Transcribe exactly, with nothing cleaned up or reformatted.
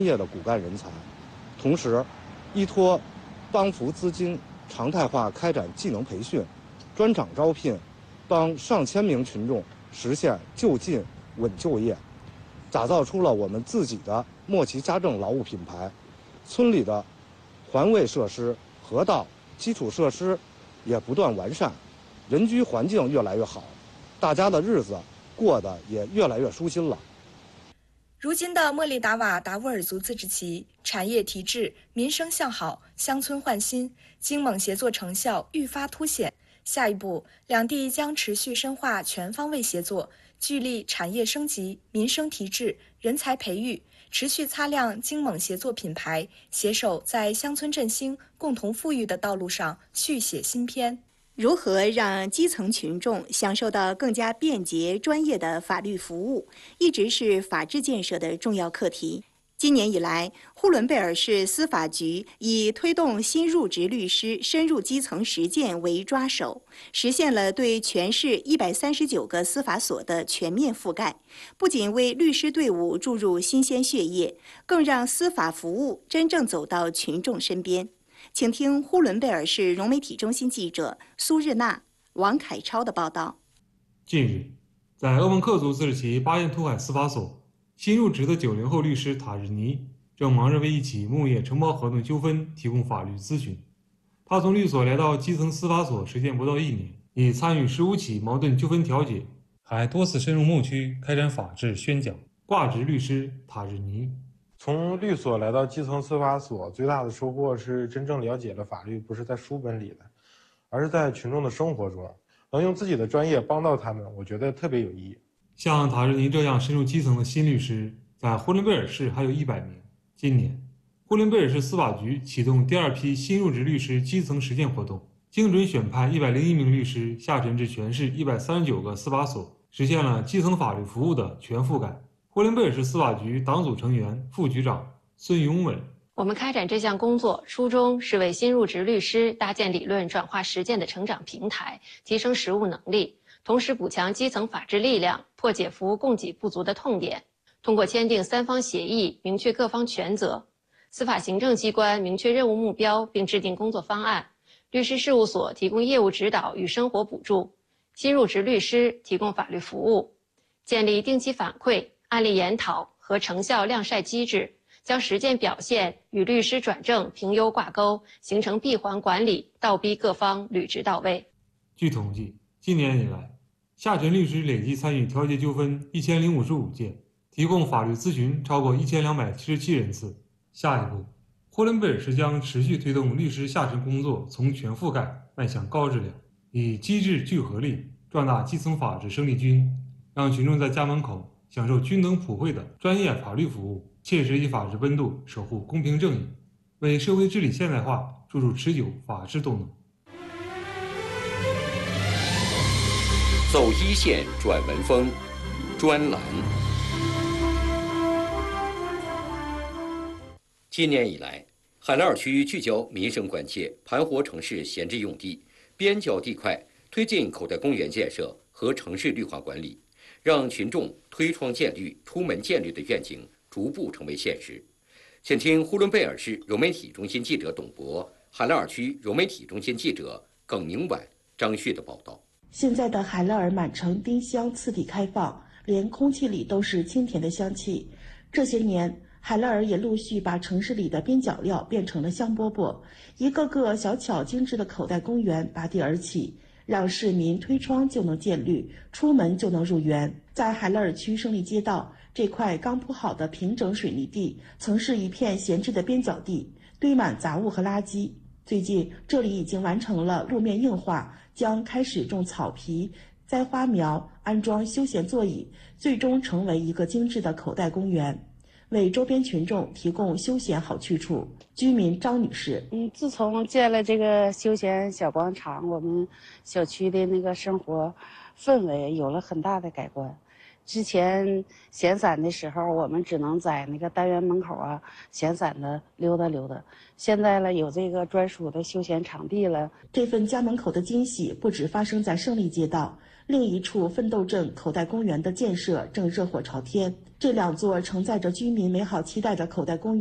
业的骨干人才，同时依托帮扶资金，常态化开展技能培训、专场招聘，帮上千名群众实现就近稳就业，打造出了我们自己的莫其家政劳务品牌。村里的环卫设施、河道、基础设施也不断完善，人居环境越来越好，大家的日子过得也越来越舒心了。 如今的莫力达瓦达斡尔族自治旗产业提质、民生向好、乡村焕新，京蒙协作成效愈发凸显。下一步，两地将持续深化全方位协作，聚力产业升级、民生提质、人才培育，持续擦亮京蒙协作品牌，携手在乡村振兴、共同富裕的道路上续写新篇。 如何让基层群众享受到更加便捷、专业的法律服务，一直是法治建设的重要课题。今年以来，呼伦贝尔市司法局以推动新入职律师深入基层实践为抓手，实现了对全市一百三十九个司法所的全面覆盖，不仅为律师队伍注入新鲜血液，更让司法服务真正走到群众身边。请听呼伦贝尔市融媒体中心记者苏日娜、王凯超的报道。 近日，在鄂蒙克族自治旗巴彦图海司法所，新入职的九零后律师塔日尼正忙着为一起牧业承包合同纠纷提供法律咨询。他从律所来到基层司法所时间不到一年，已参与十五起矛盾纠纷调解，还多次深入牧区开展法治宣讲。挂职律师塔日尼。 从律所来到基层司法所，最大的收获是真正了解了法律不是在书本里的，而是在群众的生活中，能用自己的专业帮到他们，我觉得特别有意义。 像塔日尼这样深入基层的新律师，在呼伦贝尔市还有一百名。今年，呼伦贝尔市司法局启动第二批新入职律师基层实践活动，精准选派一百零一名律师下沉至全市一百三十九个司法所，实现了基层法律服务的全覆盖。呼伦贝尔市司法局党组成员、副局长孙永伟： 我们开展这项工作，初衷是为新入职律师搭建理论转化实践的成长平台，提升实务能力，同时补强基层法治力量，破解服务供给不足的痛点。通过签订三方协议，明确各方权责，司法行政机关明确任务目标，并制定工作方案，律师事务所提供业务指导与生活补助，新入职律师提供法律服务，建立定期反馈、案例研讨和成效量晒机制，将实践表现与律师转正评优挂钩，形成闭环管理，倒逼各方履职到位。 据统计，今年以来，下沉律师累计参与调解纠纷一千零五十五件，提供法律咨询超过一千两百七十七人次。下一步，呼伦贝尔市将持续推动律师下沉工作从全覆盖迈向高质量，以机制聚合力壮大基层法治生力军，让群众在家门口享受均等普惠的专业法律服务，切实以法治温度守护公平正义，为社会治理现代化注入持久法治动能。 走一线转文风专栏。今年以来，海拉尔区聚焦民生关切，盘活城市闲置用地、边角地块，推进口袋公园建设和城市绿化管理，让群众推窗见绿、出门见绿的愿景逐步成为现实。请听呼伦贝尔市融媒体中心记者董博、海拉尔区融媒体中心记者耿明婉、张旭的报道。 现在的海拉尔满城丁香次第开放，连空气里都是清甜的香气。这些年，海拉尔也陆续把城市里的边角料变成了香饽饽，一个个小巧精致的口袋公园拔地而起，让市民推窗就能见绿，出门就能入园。在海拉尔区胜利街道这块刚铺好的平整水泥地，曾是一片闲置的边角地，堆满杂物和垃圾。最近，这里已经完成了路面硬化，将开始种草皮、栽花苗、安装休闲座椅，最终成为一个精致的口袋公园，为周边群众提供休闲好去处。居民张女士： 嗯，自从建了这个休闲小广场，我们小区的那个生活氛围有了很大的改观。之前闲散的时候，我们只能在那个单元门口啊闲散的溜达溜达。现在呢，有这个专属的休闲场地了。 这份家门口的惊喜不止发生在胜利街道， 另一处奋斗镇口袋公园的建设正热火朝天。这两座承载着居民美好期待的口袋公园